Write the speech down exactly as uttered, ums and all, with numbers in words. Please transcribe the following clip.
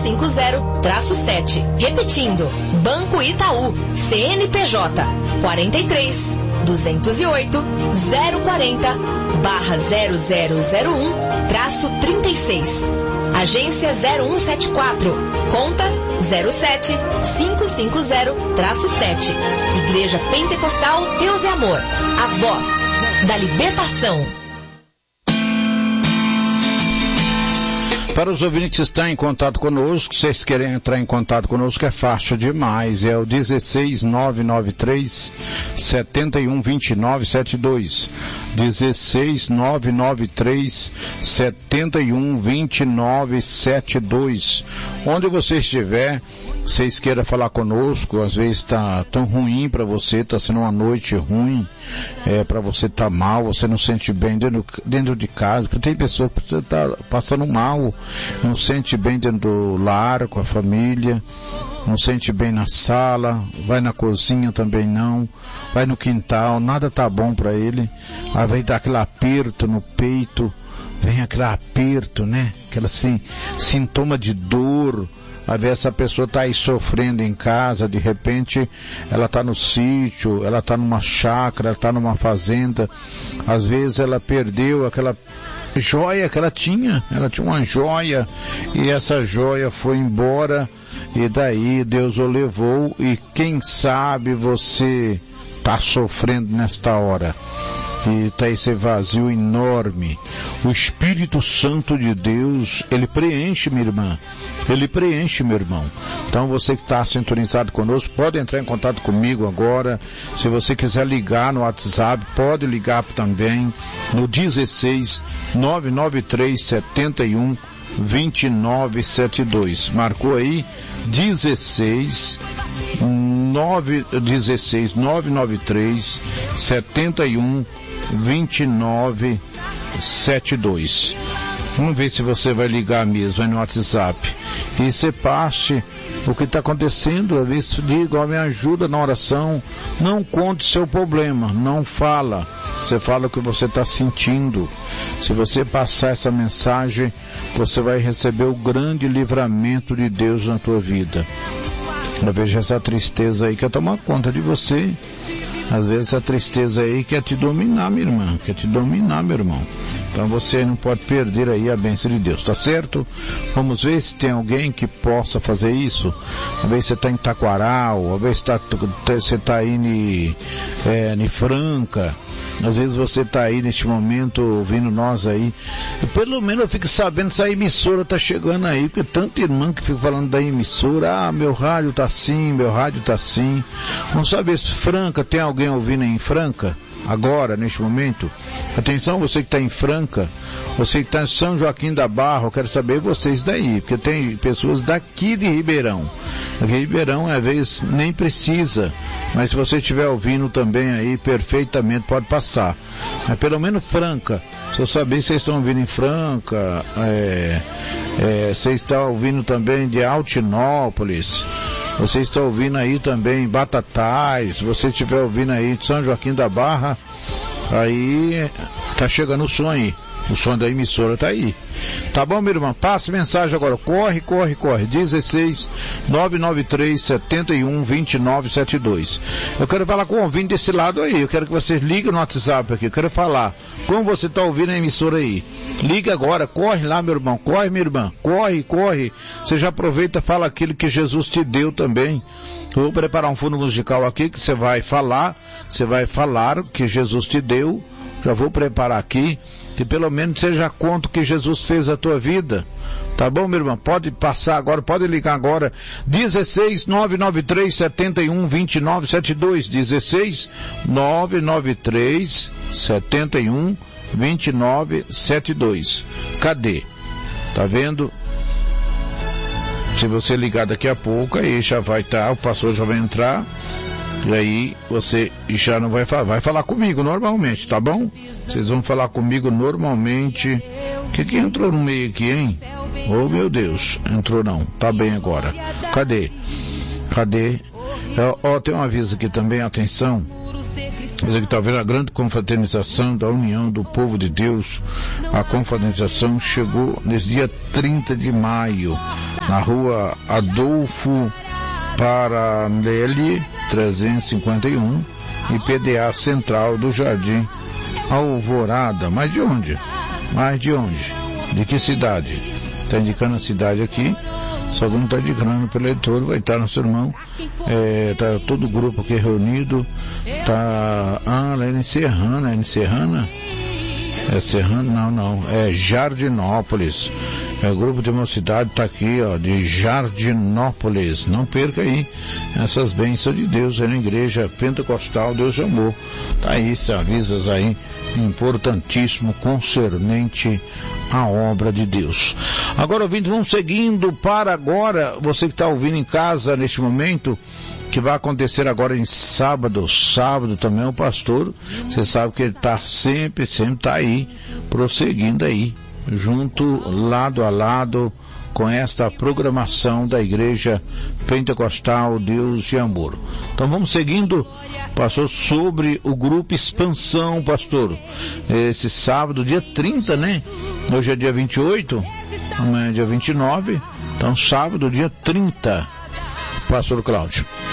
cinco zero sete. Repetindo, Banco Itaú, C N P J, quarenta e três, duzentos e oito, zero quarenta, barra zero zero zero um, traço trinta e seis. Agência zero um sete quatro, conta zero sete cinco cinco zero sete. Igreja Pentecostal Deus e Amor, a voz da libertação. Para os ouvintes que estão em contato conosco, se vocês querem entrar em contato conosco, é fácil demais. É o dezesseis nove nove três sete um dois nove sete dois. dezesseis nove nove três sete um dois nove sete dois. Onde você estiver, vocês queiram falar conosco, às vezes está tão ruim para você, está sendo uma noite ruim, é, para você tá mal, você não sente bem dentro, dentro de casa, porque tem pessoas que está passando mal, não sente bem dentro do lar, com a família, não sente bem na sala, vai na cozinha também não, vai no quintal, nada tá bom para ele, aí vai dar aquele aperto no peito, vem aquele aperto, né, aquela assim, sintoma de dor. Às vezes essa pessoa está aí sofrendo em casa, de repente ela está no sítio, ela está numa chácara, ela está numa fazenda, às vezes ela perdeu aquela joia que ela tinha, ela tinha uma joia e essa joia foi embora e daí Deus o levou e quem sabe você está sofrendo nesta hora. E está esse vazio enorme. O Espírito Santo de Deus, ele preenche, minha irmã. Ele preenche, meu irmão. Então você que está sintonizado conosco, pode entrar em contato comigo agora. Se você quiser ligar no WhatsApp, pode ligar também no dezesseis nove nove três sete um dois nove sete dois. Marcou aí? dezesseis nove nove três sete um dois nove sete dois. Vamos ver se você vai ligar mesmo aí no WhatsApp. E você passe o que está acontecendo, às vezes diga, ó, me ajuda na oração. Não conte seu problema, não fala. Você fala o que você está sentindo. Se você passar essa mensagem, você vai receber o grande livramento de Deus na tua vida. Eu vejo essa tristeza aí que quer tomar conta de você. Às vezes essa tristeza aí quer te dominar, minha irmã, quer te dominar, meu irmão. Então você não pode perder aí a bênção de Deus, tá certo? Vamos ver se tem alguém que possa fazer isso. Às vezes você está em Taquaral, às vezes tá, você está aí em é, Franca, às vezes você está aí neste momento ouvindo nós aí. E pelo menos eu fico sabendo se a emissora está chegando aí, porque tanto irmão que fica falando da emissora, ah, meu rádio está assim, meu rádio está assim. Vamos saber se Franca, tem alguém ouvindo em Franca? Agora, neste momento, atenção, você que está em Franca, você que está em São Joaquim da Barra, eu quero saber vocês daí, porque tem pessoas daqui de Ribeirão. Aqui Ribeirão, às vezes, nem precisa, mas se você estiver ouvindo também aí, perfeitamente pode passar. Mas pelo menos Franca, se eu saber se vocês estão ouvindo em Franca, é, é, vocês estão ouvindo também de Altinópolis, você está ouvindo aí também Batatais, se você estiver ouvindo aí de São Joaquim da Barra, aí tá chegando o som aí, o som da emissora tá aí. Tá bom, meu irmão? Passa mensagem agora, corre, corre, corre, dezesseis nove nove três sete um dois nove sete dois. Eu quero falar com o ouvinte desse lado aí, eu quero que vocês liguem no WhatsApp aqui, eu quero falar como você tá ouvindo a emissora aí. Liga agora, corre lá, meu irmão, corre, minha irmã, corre, corre. Você já aproveita e fala aquilo que Jesus te deu também. Eu vou preparar um fundo musical aqui que você vai falar, você vai falar o que Jesus te deu. Já vou preparar aqui, que pelo menos você já conta o que Jesus fez na tua vida. Tá bom, meu irmão? Pode passar agora, pode ligar agora. dezesseis nove nove três sete um dois nove sete dois. dezesseis nove nove três sete um dois nove sete dois. Cadê? Tá vendo? Se você ligar daqui a pouco, aí já vai estar, tá, o pastor já vai entrar. E aí você já não vai falar, vai falar comigo normalmente, tá bom? Vocês vão falar comigo normalmente. O que que entrou no meio aqui, hein? Oh, meu Deus, entrou não, tá bem agora. Cadê? Cadê? Ó, tem um aviso aqui também, atenção. Mas aqui está vendo a grande confraternização da união do povo de Deus. A confraternização chegou nesse dia trinta de maio. na rua Adolfo Paranelli, trezentos e cinquenta e um, e P D A Central do Jardim Alvorada. Mas de onde? Mas de onde? De que cidade? Está indicando a cidade aqui. Se alguém está indicando pelo eleitor, vai estar nosso irmão. Está é, todo o grupo aqui reunido. Está. Ah, lá é em Serrana. É em Serrana? É Serrana? Não, não. É Jardinópolis. É, o grupo de mocidade está aqui, ó, de Jardinópolis. Não perca aí essas bênçãos de Deus aí na igreja pentecostal Deus de Amor. Tá aí, se avisas aí, importantíssimo, concernente à obra de Deus. Agora, ouvintes, vamos seguindo para agora, você que está ouvindo em casa neste momento, que vai acontecer agora em sábado. Sábado também o pastor, você sabe que ele está sempre, sempre está aí, prosseguindo aí, junto, lado a lado, com esta programação da Igreja Pentecostal Deus de Amor. Então vamos seguindo, pastor, sobre o grupo Expansão, pastor. Esse sábado, dia trinta, né? Hoje é dia vinte e oito, amanhã é dia vinte e nove, então sábado, dia trinta, pastor Cláudio.